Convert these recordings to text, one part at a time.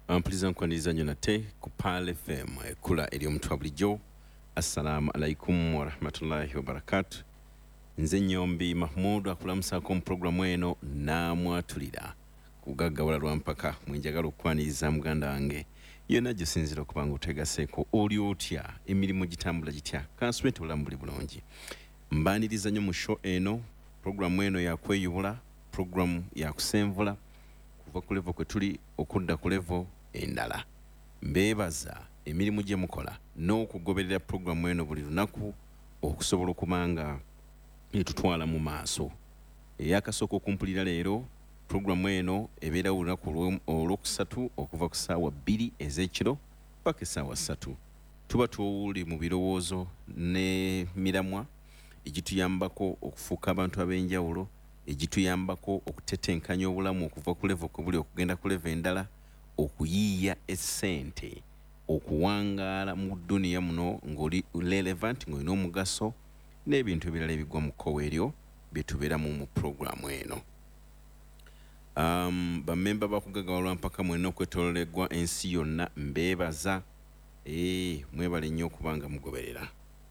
Mpuliriza nkwaniriza nnyo nate ku Pal FM ekkula ery'omutwe bulijjo. Assalamu alaikum warahmatullahi wabarakatu. Nze Nyombi Mahmud akulamusaako mu programu eno n'amwatulira kugaggawala lwa mpaka mwenjagala okukwaniriza muganda wange yonna gy'osinzira okuba nga otegaseeko oli otya emirimu gitambula gitya kansubete obulamu buli bulungi. Mbaaniriza nnyo mu show eno, programu eno yakweyubula, programu yakusenvula kuva ku level kwe tuli okudda ku level endala. Mbeebaza emirimu gye mukola n'okugoberera programu eno buli lunaku okusobola okuba nga etutwala mu maaso. Eyakasooka okumpulira leero, programu eno ebeera olunaku olwokusatu okuva ku ssaawa 2 ez'ekiro paka essaawa 3. Tuba tuli mu birowoozo n'emiramwa egituyambako okufuuka abantu ab'enjawulo, egituyambako okutetenkanya obulamu okuva ku level ku buli okugenda ku level endala, okuyiiya essente, okuwangaala mu duniya muno ng'oli relevant, ng'olina omugaso n'ebintu ebirala ebigwa mu kkowe eryo bye tubeeramu mu programu eno. Bammemba bakugaggawala mpaka mwenna okwetoololerwa ensi yonna mbeebaza. Mwebale nnyo okuba nga mugoberera.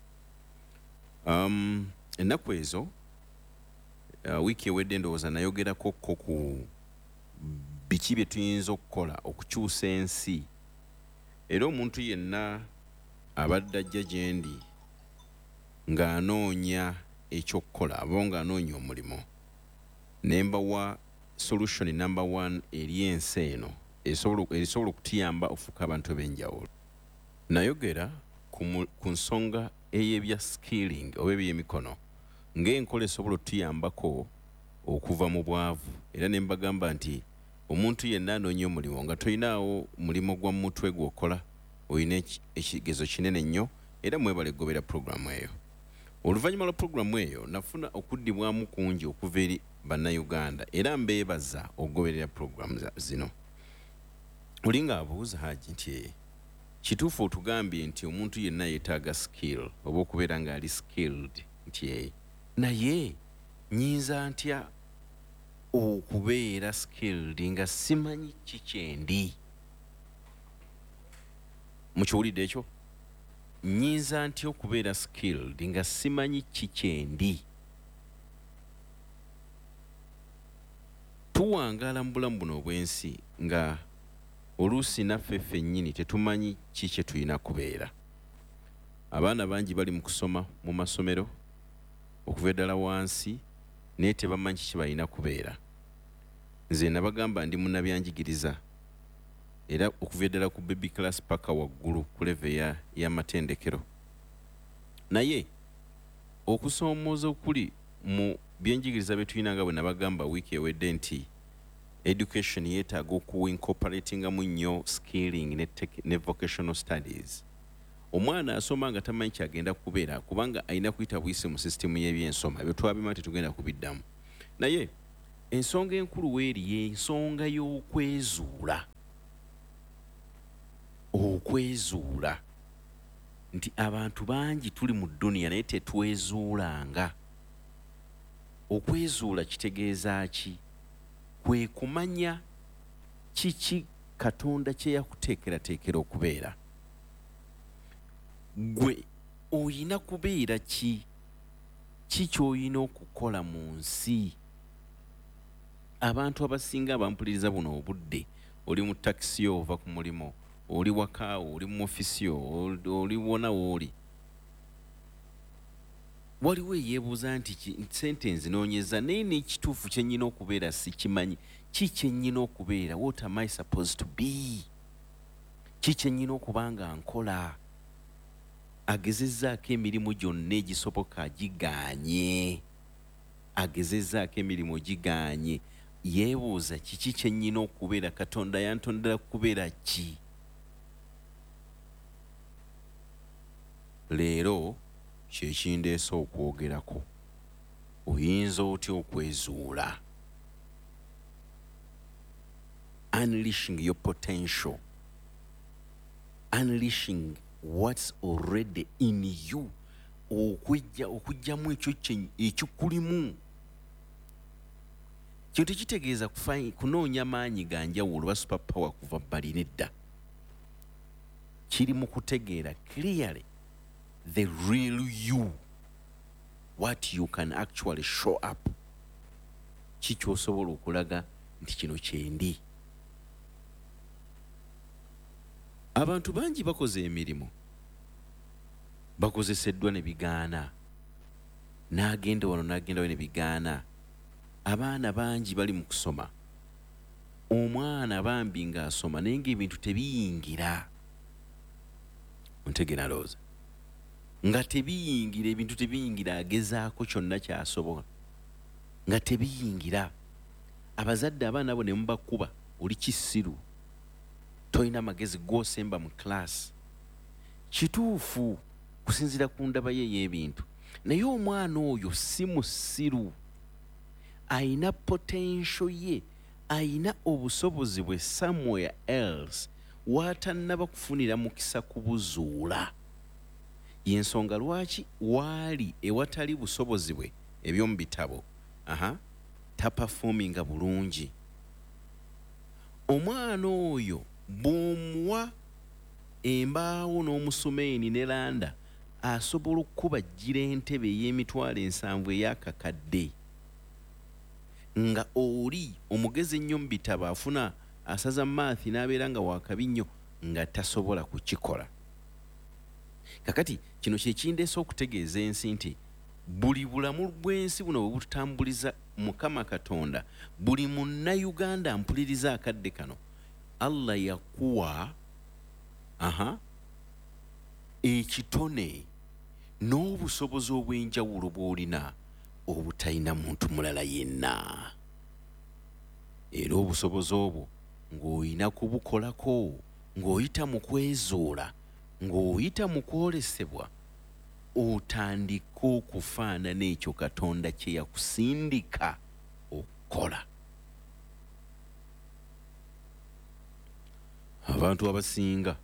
Ennaku ezo wiiki ewedde ndowooza nayogerako ku biki bye tuyinza okukola okukyusa ensi. Era omuntu yenna abadde ajja gye ndi ng'anoonya ekyokukola aba ng'anoonya omulimu, ne mbawa solution number 1 eri ensi eno esobola okutuyamba ofuuka abantu ab'enjawulo. Nayogera ku nsonga ey'ebya skilling oba eby'emikono ng'enkola esobola otuyambako okuva mu bwavu, era ne mbagamba nti omuntu yenna anoonya omulimu nga tolinaawo mulimu gwa mutwe gw'okola, olina ekigezo kinene nnyo, era mwebale gobera programu eyo. Oluvannyuma lwa programu eyo nafuna okuddibwamu kungi okuva eri bannayuganda, era mbeebaza okugoberera programu zino. Oli ng'abuuza Haji nti kituufu otugambye nti omuntu yenna yeetaaga skill oba okubeera ng'ali skilled, nti naye nnyinza ntya okubeera skilled nga simanyi kikyendi? Mukiwulidde ekyo? Nnyinza ntya okubeera skilled nga simanyi kikyendi? Tuwangaala mu bulamu buno obw'ensi nga oluusi naffe ffennyini tetumanyi ki kye tulina kubeera. Abaana bangi bali mu kusoma mu masomero okuva eddala wansi naye tebamanyi kiki balina kubeera. Nze nabagamba ndi munnabyanjigiriza, era okuva eddala ku baby class paka waggulu ku level y'amatendekero. Naye okusoomooza okuli mu byenjigiriza bye tulina nga bwe nabagamba wiiki ewedde nti education yeetaaga okuincorporatingamu nnyo skilling ne vocational studies. Omwana asoma nga tamanyi kyagenda kubeera kubanga alina kuyita buyise mu sisitemu y'ebyensoma, ebyo twabima tetugenda kubiddamu. Naye ensonga enkulu weeri y'ensonga y'okwezuula. Okwezuula nti abantu bangi tuli mu dduniya naye tetwezuulanga. Okwezuula kitegeeza ki? Kwe kumanya kiki Katonda kye yakuteekerateekera okubeera. Gwe oyina kubeera ki? Ki ky'olina okukola mu nsi? Abantu abasinga abampuliriza buno obudde, oli mu takisi ova ku mulimu, oli wakaawo, oli mu ofisi oli wona wooli, waliwo eyeebuuza nti sente nzinoonyeza naye n'ekituufu kye nnyina okubeera sikimanyi. Ki kye nnyina okubeera? What am I supposed to be? Ki kye nnyina okuba nga nkola? Agezezzaako emirimu gyonna egisoboka gigaanye. Agezezzaako emirimu gigaanye. Yeebuuza kiki kye nnyina okubeera? Katonda yantondera kubeera ki? Leero kye kindeese okwogerako. Oyinza otya okwezuula? Unleashing your potential. Unleashing what's already in you. Okujjamu ekyo ekikulimu. kino tekitegeeza kunoonya maanyi ga njawulo ba super power kuva bbali nedda. Kiri mu kutegeera clearly the real you, what you can actually show up. Kikyosobola okulaga nti kino kyendi. Abantu bangi bakoze emirimu, bakozeseddwa ne bigaana, n'agenda wano n'agenda we ne bigaana. Abaana bangi bali mu kusoma, omwana bambi ng'asoma naye ng'ebintu tebiyingira. Ontegeera looza nga tebiyingira, ebintu tebiyingira, agezaako kyonna ky'asobola nga tebiyingira. Abazadde abaana abo ne mubakuba, oli kisiru, tolina magezi g'osemba mu class. Kituufu kusinziira ku ndaba ye y'ebintu, naye omwana oyo si musiru, ayina potential ye, ayina obusobozi bwe somewhere else w'atannaba kufunira mukisa kubuzuula. Y'ensonga lwaki waali ewatali busobozi bwe eby'omu bitabo tapafominga bulungi. Omwana oyo bw'omuwa embaawo n'omusumeeni ne landa, asobola okukubajjira entebe ey'emitwalo 7 ey'akakadde, nga oli omugezi ennyo mu bitabo afuna asaza maathi n'abeera nga wakabi nnyo nga tasobola kukikola. Kakati kino kye kindeese okutegeeza ensi nti buli bulamu bw'ensi buno bwe bututambuliza Mukama Katonda, buli munnayuganda mpuliriza akadde kano, Allah yakuwa ekitone n'obusobozi obw'enjawulo bw'olina obutalina muntu mulala yenna. Era obusobozi obwo ng'olina kubukolako, ng'oyita mu kwezuula, ng'oyita mu kwolesebwa, otandika okufaanana ekyo Katonda kye yakusindika okukola. Abantu abasinga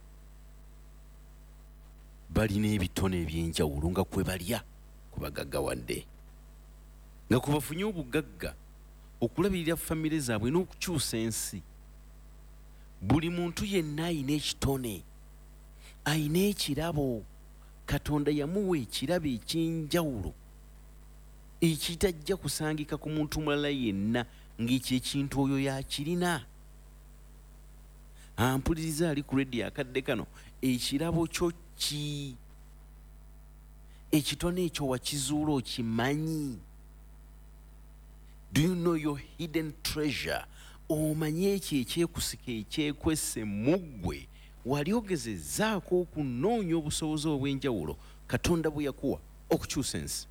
balina ebitone eby'enjawulo nga kwe balya ku bagaggawadde, nga kwe bafunye obugagga okulabirira famire zaabwe n'okukyusa ensi. Buli muntu yenna ayina ekitone, ayina ekirabo. Katonda yamuwa ekirabo eky'enjawulo ekitajja kusangika ku muntu mulala yenna, ng'ekyo ekintu oyo yakirina. Ampuliriza ali ku rediyo akadde kano, ekirabo kyo ki? Ekitone ekyo wakizuula okimanyi? Do you know your hidden treasure? Omanye ekyo ekyekusika ekyekwese muggwe, wali ogezezzaako okunoonya obusobozi obw'enjawulo Katonda bwe yakuwa okukyusa ensi?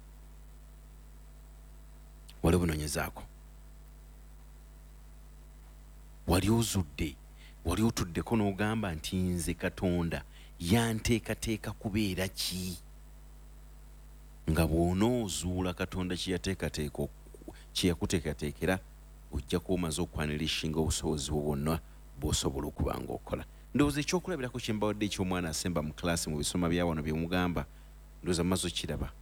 Wali obunoonyezaako? Wali ozudde, wali otuddeko n'ogamba nti nze Katonda yanteekateeka kubeera ki? Nga bw'onoozuula Katonda kye yakuteekateekera, ojja kuba omaze okwaniriishinga obusobozi bwo bwonna bw'osobola okuba ng'okola. Ndowooza ekyokulabirako kye mbawadde eky'omwana asemba mu klaasi mu bisoma bya wano bye mugamba, ndowooza maze okiraba.